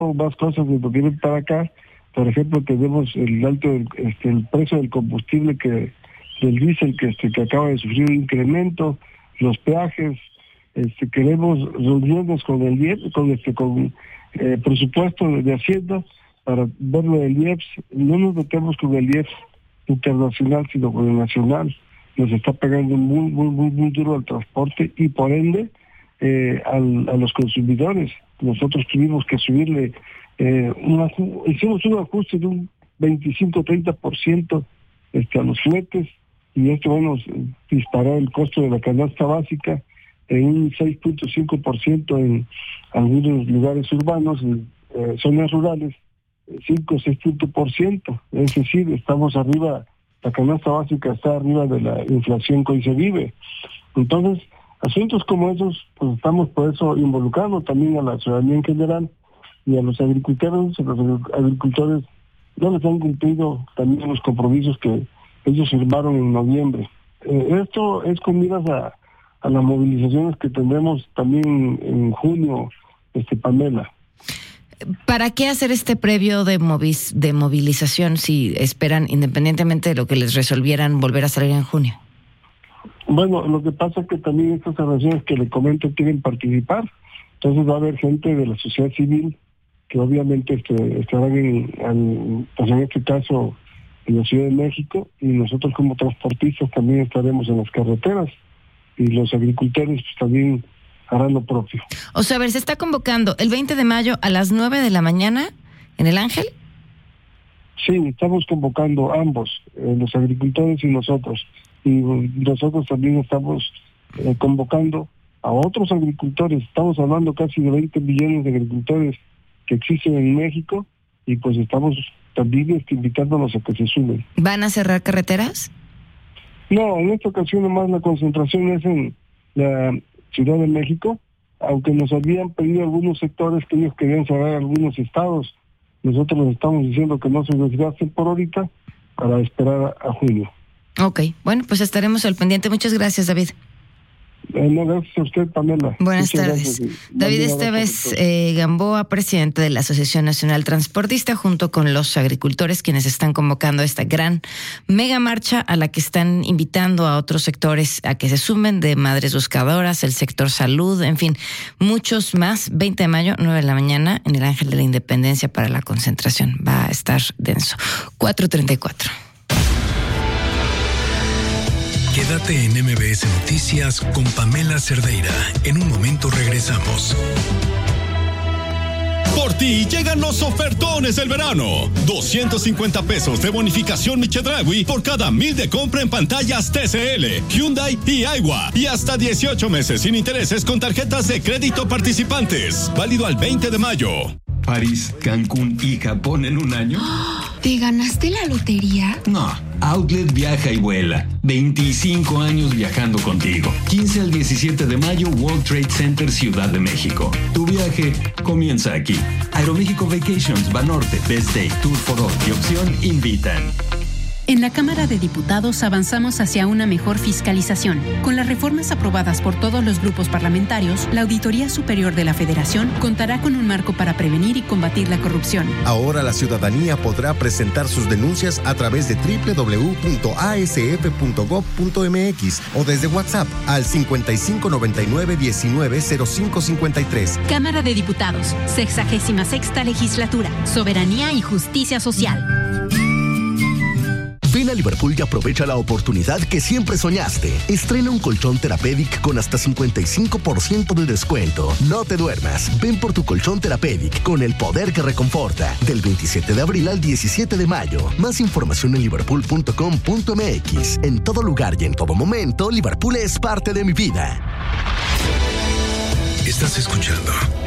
más cosas de lo que viene para acá. Por ejemplo, tenemos el alto el precio del combustible del diésel que acaba de sufrir un incremento, los peajes. Queremos reunirnos con el IEPS, con presupuesto de Hacienda para ver lo del IEPS. No nos metemos con el IEPS internacional, sino con el nacional. Nos está pegando muy duro al transporte y por ende a los consumidores. Nosotros tuvimos que subirle, hicimos un ajuste de un 25-30% a los fletes, y esto disparó el costo de la canasta básica en un 6.5% en algunos lugares urbanos, en zonas rurales, 5-6%. Es decir, estamos arriba, la canasta básica está arriba de la inflación que hoy se vive. Entonces, asuntos como esos, pues estamos por eso involucrando también a la ciudadanía en general y a los agricultores. Los agricultores no les han cumplido también los compromisos que ellos firmaron en noviembre. Esto es con miras a las movilizaciones que tendremos también en junio, Pamela. ¿Para qué hacer este previo de movilización si esperan, independientemente de lo que les resolvieran, volver a salir en junio? Bueno, lo que pasa es que también estas organizaciones que le comento quieren participar. Entonces va a haber gente de la sociedad civil que obviamente estarán en este caso en la Ciudad de México, y nosotros como transportistas también estaremos en las carreteras, y los agricultores pues también harán lo propio. O sea, a ver, se está convocando el 20 de mayo a las 9 de la mañana en El Ángel. Sí, estamos convocando ambos, los agricultores y nosotros. Y nosotros también estamos convocando a otros agricultores. Estamos hablando casi de 20 millones de agricultores que existen en México, y pues estamos también invitándolos a que se sumen. ¿Van a cerrar carreteras? No, en esta ocasión nomás la concentración es en la Ciudad de México, aunque nos habían pedido algunos sectores que ellos querían cerrar algunos estados. Nosotros les estamos diciendo que no se desgasten por ahorita para esperar a junio. Ok, bueno, pues estaremos al pendiente. Muchas gracias, David. No, gracias a usted, Pamela. Buenas tardes. David Esteves Gamboa, presidente de la Asociación Nacional Transportista, junto con los agricultores, quienes están convocando esta gran mega marcha a la que están invitando a otros sectores a que se sumen, de madres buscadoras, el sector salud, en fin, muchos más. 20 de mayo, 9 de la mañana, en el Ángel de la Independencia para la concentración. Va a estar denso. 4:34. Quédate en MBS Noticias con Pamela Cerdeira. En un momento regresamos. Por ti llegan los ofertones del verano. 250 pesos de bonificación Chedraui por cada 1,000 de compra en pantallas TCL, Hyundai y Aiwa. Y hasta 18 meses sin intereses con tarjetas de crédito participantes. Válido al 20 de mayo. París, Cancún y Japón en un año. ¿Te ganaste la lotería? No, Outlet viaja y vuela. 25 años viajando contigo. 15 al 17 de mayo, World Trade Center, Ciudad de México. Tu viaje comienza aquí. Aeroméxico Vacations, Banorte, Best Day, Tour for All y Opción invitan. En la Cámara de Diputados avanzamos hacia una mejor fiscalización. Con las reformas aprobadas por todos los grupos parlamentarios, la Auditoría Superior de la Federación contará con un marco para prevenir y combatir la corrupción. Ahora la ciudadanía podrá presentar sus denuncias a través de www.asf.gov.mx o desde WhatsApp al 5599-190553. Cámara de Diputados, 66ª Legislatura, Soberanía y Justicia Social. Ven a Liverpool y aprovecha la oportunidad que siempre soñaste. Estrena un colchón Therapedic con hasta 55% de descuento. No te duermas. Ven por tu colchón Therapedic con el poder que reconforta. Del 27 de abril al 17 de mayo. Más información en liverpool.com.mx. En todo lugar y en todo momento, Liverpool es parte de mi vida. Estás escuchando